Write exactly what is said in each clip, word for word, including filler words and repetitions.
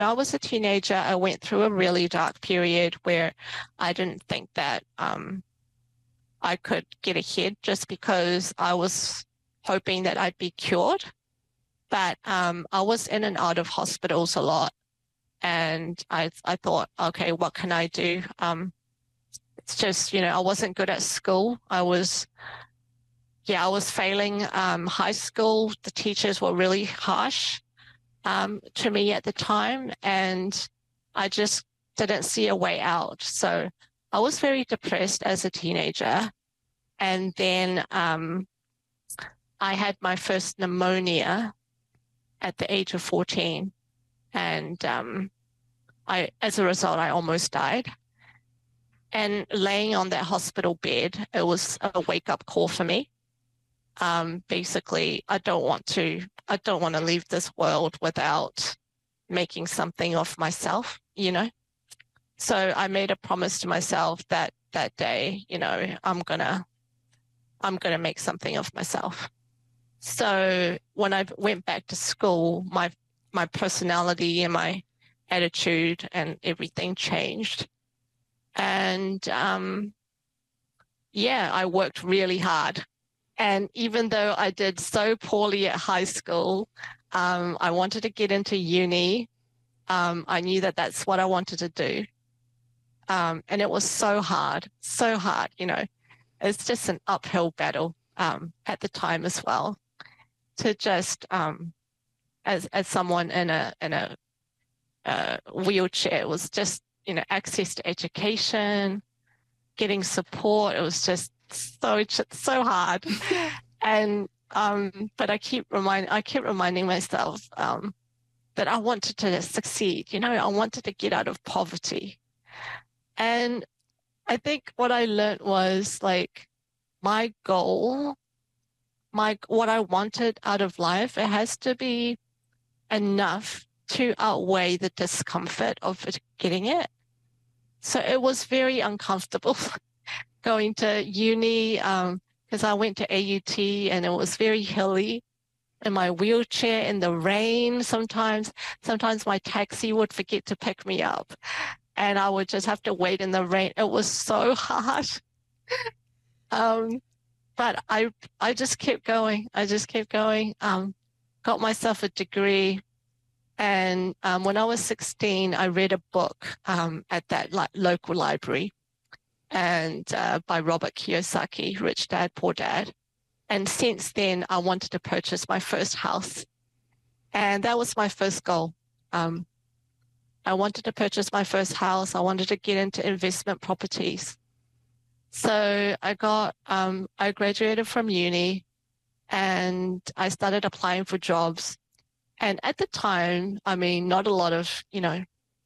I was a teenager, I went through a really dark period where I didn't think that um, I could get ahead just because I was hoping that I'd be cured. But um, I was in and out of hospitals a lot. And I, I thought, okay, what can I do? Um, it's just, you know, I wasn't good at school. I was, yeah, I was failing um, high school. The teachers were really harsh um, to me at the time. And I just didn't see a way out. So I was very depressed as a teenager. And then um, I had my first pneumonia at the age of fourteen. And um, I, as a result, I almost died. And laying on that hospital bed, it was a wake-up call for me. Um, basically, I don't want to, I don't want to leave this world without making something of myself, you know? So I made a promise to myself that that day, you know, I'm gonna, I'm gonna make something of myself. So when I went back to school, my my personality and my attitude and everything changed. And um, yeah, I worked really hard. And even though I did so poorly at high school, um, I wanted to get into uni. Um, I knew that that's what I wanted to do. Um, and it was so hard, so hard, you know. It's just an uphill battle um, at the time as well to just, um, as as someone in a in a uh, wheelchair, it was just, you know, access to education, getting support. It was just so so hard. And um, but I keep remind I keep reminding myself um, that I wanted to succeed. You know, I wanted to get out of poverty. And I think what I learned was like my goal, my what I wanted out of life, it has to be enough to outweigh the discomfort of it, getting it. So it was very uncomfortable going to uni because um, I went to A U T and it was very hilly in my wheelchair in the rain sometimes. Sometimes my taxi would forget to pick me up and I would just have to wait in the rain. It was so hard. um, but I I just kept going. I just kept going. Um, got myself a degree. And um, when I was sixteen, I read a book um, at that li- local library and uh, by Robert Kiyosaki, Rich Dad, Poor Dad. And since then, I wanted to purchase my first house. And that was my first goal. Um, I wanted to purchase my first house. I wanted to get into investment properties. So I got, um, I graduated from uni and I started applying for jobs. And at the time, I mean, not a lot of, you know,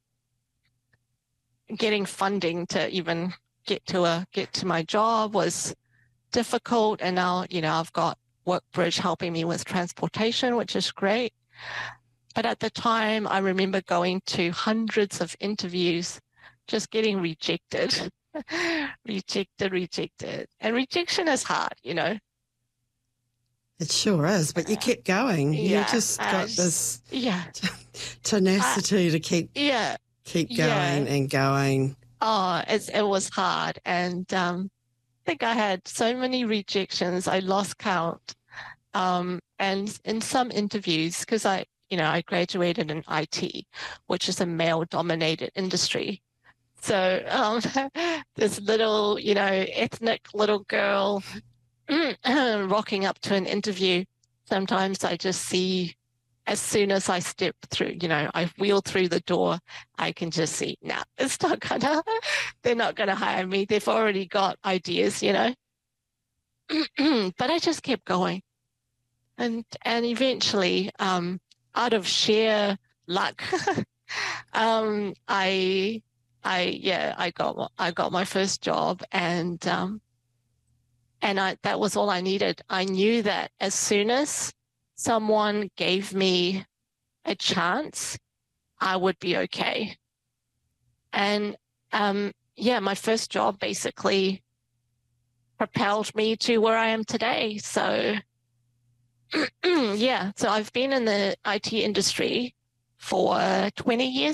getting funding to even get to a get to my job was difficult. And now, you know, I've got WorkBridge helping me with transportation, which is great. But at the time, I remember going to hundreds of interviews, just getting rejected, rejected, rejected. And rejection is hard, you know. It sure is, but you kept going. Yeah, you just got uh, this yeah. tenacity uh, to keep yeah. keep going yeah. and going. Oh, it's, it was hard. And um, I think I had so many rejections, I lost count. Um, and in some interviews, because I, you know, I graduated in I T, which is a male-dominated industry. So um, this little, you know, ethnic little girl rocking up to an interview, sometimes I just see, as soon as I step through, you know, I wheel through the door, I can just see, nah, it's not gonna, they're not gonna hire me. They've already got ideas, you know. But I just kept going. And and eventually, um, out of sheer luck, um, I I yeah, I got I got my first job and um And I, that was all I needed. I knew that as soon as someone gave me a chance, I would be okay. And um, yeah, my first job basically propelled me to where I am today. So yeah, so I've been in the I T industry for twenty years